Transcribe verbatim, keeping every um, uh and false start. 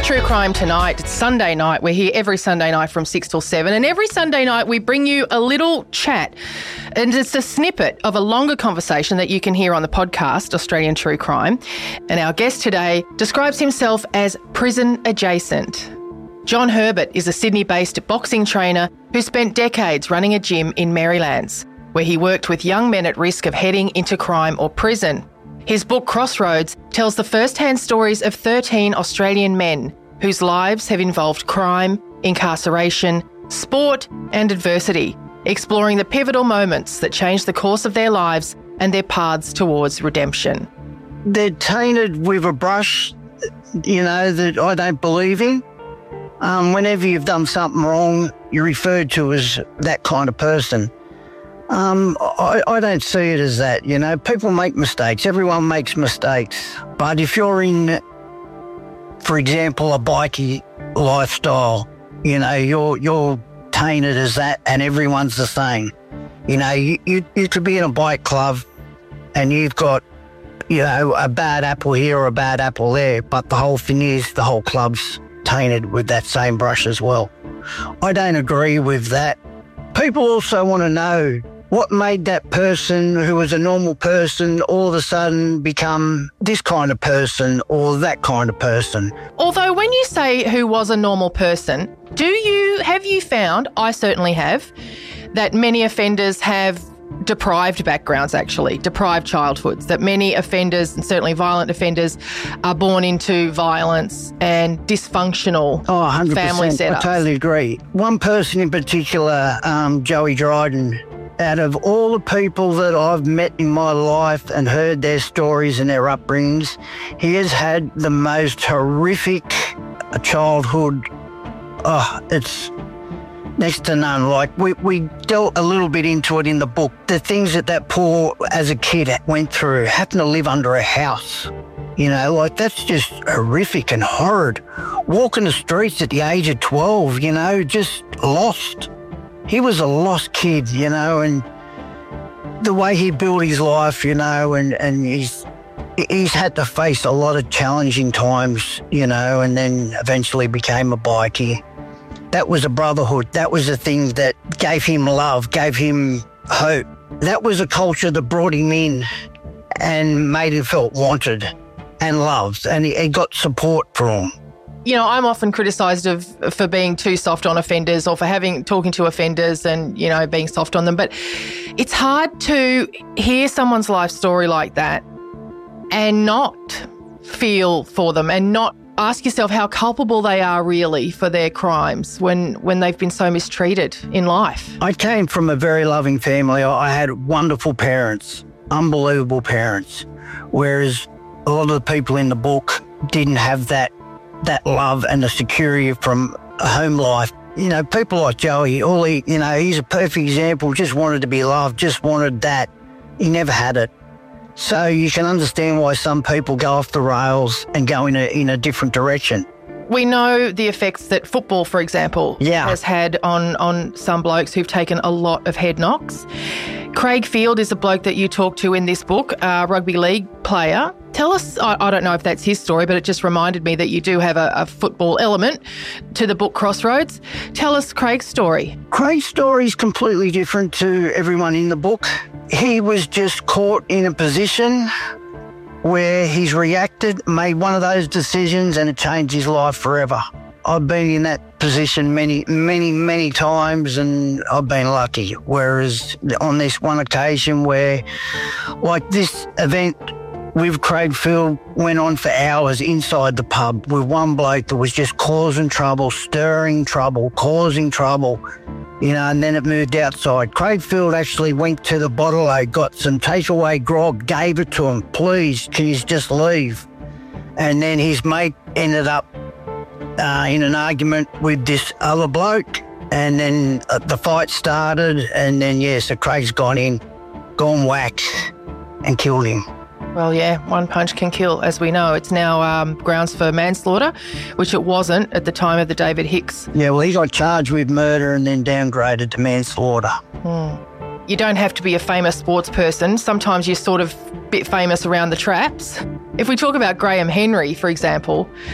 True Crime Tonight. It's Sunday night. We're here every Sunday night from six till seven. And every Sunday night we bring you a little chat. And it's a snippet of a longer conversation that you can hear on the podcast, Australian True Crime. And our guest today describes himself as prison adjacent. John Herbert is a Sydney-based boxing trainer who spent decades running a gym in Marylands, where he worked with young men at risk of heading into crime or prison. His book, Crossroads, tells the first-hand stories of thirteen Australian men whose lives have involved crime, incarceration, sport and adversity, exploring the pivotal moments that changed the course of their lives and their paths towards redemption. They're tainted with a brush, you know, that I don't believe in. Um, whenever you've done something wrong, you're referred to as that kind of person. Um, I, I don't see it as that, you know. People make mistakes. Everyone makes mistakes. But if you're in, for example, a bikie lifestyle, you know, you're you're tainted as that and everyone's the same. You know, you, you, you could be in a bike club and you've got, you know, a bad apple here or a bad apple there, but the whole thing is the whole club's tainted with that same brush as well. I don't agree with that. People also want to know what made that person who was a normal person all of a sudden become this kind of person or that kind of person. Although when you say who was a normal person, do you, have you found, I certainly have, that many offenders have deprived backgrounds actually, deprived childhoods, that many offenders, and certainly violent offenders, are born into violence and dysfunctional oh, one hundred percent. family setups? I totally agree. One person in particular, um, Joey Dryden, out of all the people that I've met in my life and heard their stories and their upbringings, he has had the most horrific childhood. Oh, it's next to none. Like, we, we dealt a little bit into it in the book. The things that that poor, as a kid, went through, having to live under a house. You know, like, that's just horrific and horrid. Walking the streets at the age of twelve, you know, just lost. He was a lost kid, you know, and the way he built his life, you know, and, and he's he's had to face a lot of challenging times, you know, and then eventually became a bikie. That was a brotherhood. That was the thing that gave him love, gave him hope. That was a culture that brought him in and made him feel wanted and loved, and he, he got support from. You know, I'm often criticised of for being too soft on offenders or for having talking to offenders and, you know, being soft on them. But it's hard to hear someone's life story like that and not feel for them and not ask yourself how culpable they are really for their crimes when, when they've been so mistreated in life. I came from a very loving family. I had wonderful parents, unbelievable parents, whereas a lot of the people in the book didn't have that that love and the security from a home life. You know, people like Joey, all he, you know, he's a perfect example, just wanted to be loved, just wanted that. He never had it. So you can understand why some people go off the rails and go in a, in a different direction. We know the effects that football, for example, yeah. has had on, on some blokes who've taken a lot of head knocks. Craig Field is a bloke that you talk to in this book, a rugby league player. Tell us, I, I don't know if that's his story, but it just reminded me that you do have a, a football element to the book Crossroads. Tell us Craig's story. Craig's story is completely different to everyone in the book. He was just caught in a position where he's reacted, made one of those decisions, and it changed his life forever. I've been in that position many, many, many times, and I've been lucky. Whereas on this one occasion where, like this event with Craig Field went on for hours inside the pub with one bloke that was just causing trouble, stirring trouble, causing trouble, you know, and then it moved outside. Craig Field actually went to the bottle, got some takeaway grog, gave it to him. Please, can you just leave? And then his mate ended up uh, in an argument with this other bloke, and then uh, the fight started, and then, yeah, so Craig's gone in, gone whack, and killed him. Well, yeah, one punch can kill, as we know. It's now um, grounds for manslaughter, which it wasn't at the time of the David Hicks. Yeah, well, he got charged with murder and then downgraded to manslaughter. Hmm. You don't have to be a famous sports person. Sometimes you're sort of a bit famous around the traps. If we talk about Graham Henry, for example,